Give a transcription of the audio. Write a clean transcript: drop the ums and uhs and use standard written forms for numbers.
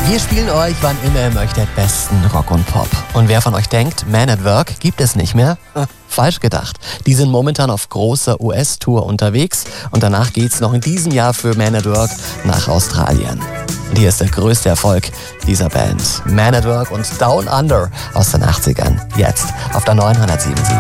Wir spielen euch, wann immer ihr möchtet, besten Rock und Pop. Und wer von euch denkt, Man at Work gibt es nicht mehr? Falsch gedacht. Die sind momentan auf großer US-Tour unterwegs und danach geht's noch in diesem Jahr für Man at Work nach Australien. Und hier ist der größte Erfolg dieser Band. Man at Work und Down Under aus den 80ern. Jetzt auf der 907.7.